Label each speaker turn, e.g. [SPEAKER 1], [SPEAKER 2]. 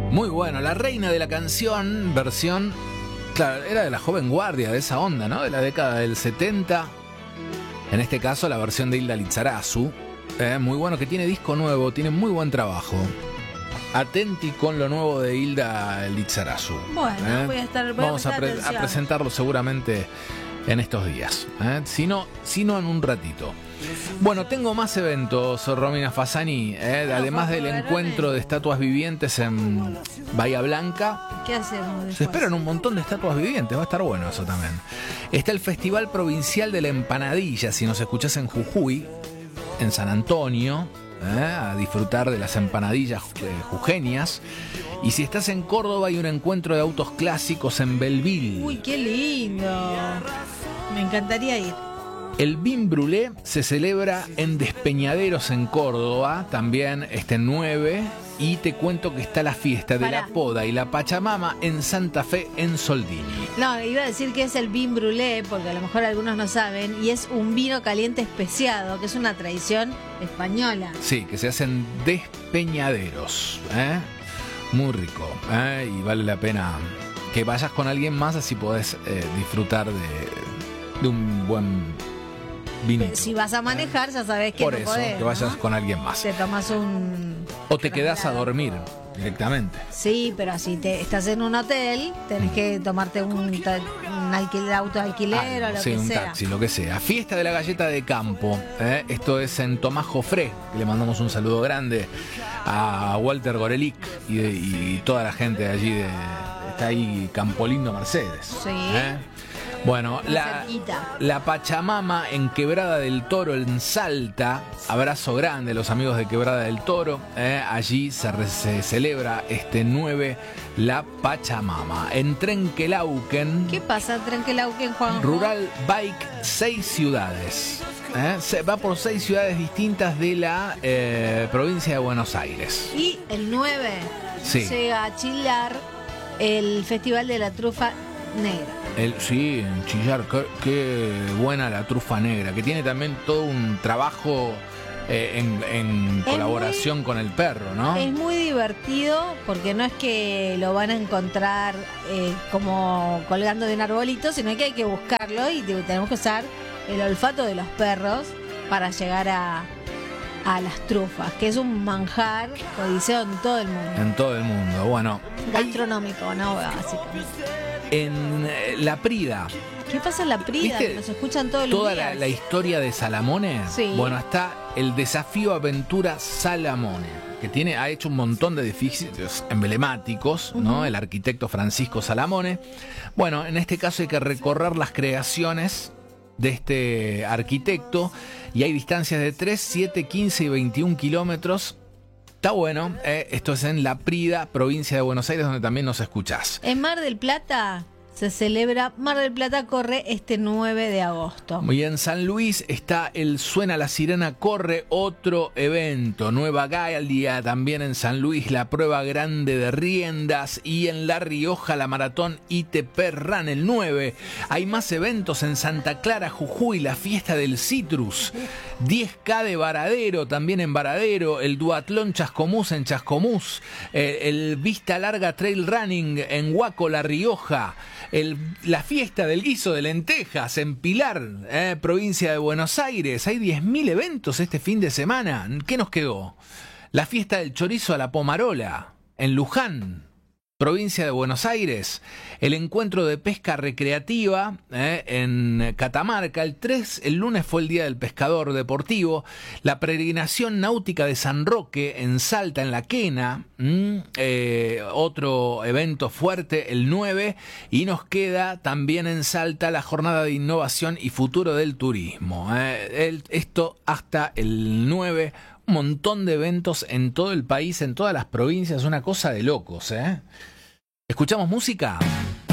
[SPEAKER 1] Muy bueno, la reina de la canción, versión, claro, era de la joven guardia, de esa onda, ¿no? De la década del 70. En este caso, la versión de Hilda Lizarazu. Muy bueno, que tiene disco nuevo, tiene muy buen trabajo. Atenti con lo nuevo de Hilda Lizarazu.
[SPEAKER 2] Bueno,
[SPEAKER 1] vamos a presentarlo seguramente en estos días. Si no en un ratito. Bueno, tengo más eventos, Romina Fasani, además del encuentro de estatuas vivientes en Bahía Blanca.
[SPEAKER 2] ¿Qué hacemos después?
[SPEAKER 1] Se esperan un montón de estatuas vivientes, va a estar bueno eso también. Está el Festival Provincial de la Empanadilla, si nos escuchás en Jujuy, en San Antonio, a disfrutar de las empanadillas jujeñas. Y si estás en Córdoba, hay un encuentro de autos clásicos en Belleville.
[SPEAKER 2] Uy, qué lindo. Me encantaría ir.
[SPEAKER 1] El Vin Brûlé se celebra en Despeñaderos en Córdoba, también este 9, y te cuento que está la fiesta de la Poda y la Pachamama en Santa Fe, en Soldini.
[SPEAKER 2] No, iba a decir que es el Vin Brûlé, porque a lo mejor algunos no saben, y es un vino caliente especiado, que es una tradición española.
[SPEAKER 1] Sí, que se hacen despeñaderos, muy rico, y vale la pena que vayas con alguien más, así podés disfrutar de un buen vinito.
[SPEAKER 2] Si vas a manejar, ya sabés que
[SPEAKER 1] por
[SPEAKER 2] no
[SPEAKER 1] eso,
[SPEAKER 2] podés,
[SPEAKER 1] que vayas, ¿no?, con alguien más.
[SPEAKER 2] Te tomas un...
[SPEAKER 1] O te quedás a dormir directamente.
[SPEAKER 2] Sí, pero si estás en un hotel, tenés que tomarte un auto de alquiler o lo que
[SPEAKER 1] un
[SPEAKER 2] sea.
[SPEAKER 1] Taxi, lo que sea. Fiesta de la galleta de campo. Esto es en Tomás Jofré, que le mandamos un saludo grande a Walter Gorelick y toda la gente de allí. Está ahí Campolindo Mercedes.
[SPEAKER 2] Sí.
[SPEAKER 1] Bueno, la Pachamama en Quebrada del Toro, en Salta. Abrazo grande a los amigos de Quebrada del Toro. Allí se celebra este 9 la Pachamama. En Trenquelauquen.
[SPEAKER 2] ¿Qué pasa en Trenquelauquen, Juan?
[SPEAKER 1] Rural Bike, 6 ciudades. Se va por 6 ciudades distintas de la provincia de Buenos Aires.
[SPEAKER 2] Y el 9 llega a Chillar el Festival de la Trufa Negra.
[SPEAKER 1] Sí, en Chillar, qué buena la trufa negra, que tiene también todo un trabajo en colaboración con el perro, ¿no?
[SPEAKER 2] Es muy divertido porque no es que lo van a encontrar como colgando de un arbolito, sino que hay que buscarlo y tenemos que usar el olfato de los perros para llegar a las trufas, que es un manjar codiciado en todo el mundo.
[SPEAKER 1] En todo el mundo, bueno.
[SPEAKER 2] Gastronómico, ¿no? Básicamente.
[SPEAKER 1] En La Prida.
[SPEAKER 2] ¿Qué pasa en La Prida? Que nos escuchan todos los días.
[SPEAKER 1] Toda la historia de Salamone.
[SPEAKER 2] Sí.
[SPEAKER 1] Bueno, está el Desafío Aventura Salamone, que ha hecho un montón de edificios emblemáticos, ¿no? El arquitecto Francisco Salamone. Bueno, en este caso hay que recorrer las creaciones de este arquitecto y hay distancias de 3, 7, 15 y 21 kilómetros. Está bueno, esto es en La Prida, provincia de Buenos Aires, donde también nos escuchás.
[SPEAKER 2] En Mar del Plata se celebra, Mar del Plata corre este 9 de agosto.
[SPEAKER 1] Y en San Luis está el Suena la Sirena Corre, otro evento. Nueva Galia también en San Luis, la prueba grande de riendas. Y en La Rioja, la maratón ITP Run, el 9. Hay más eventos en Santa Clara, Jujuy, la fiesta del Citrus. 10K de Varadero, también en Varadero. El Duatlón Chascomús en Chascomús. El Vista Larga Trail Running en Huaco, La Rioja. La fiesta del guiso de lentejas en Pilar, provincia de Buenos Aires. Hay 10.000 eventos este fin de semana. ¿Qué nos quedó? La fiesta del chorizo a la Pomarola en Luján, provincia de Buenos Aires. El encuentro de pesca recreativa en Catamarca. El lunes fue el Día del Pescador Deportivo. La peregrinación náutica de San Roque en Salta, en La Quena. Otro evento fuerte, el 9. Y nos queda también en Salta la Jornada de Innovación y Futuro del Turismo. Esto hasta el 9. Un montón de eventos en todo el país, en todas las provincias, una cosa de locos, ¿Escuchamos música?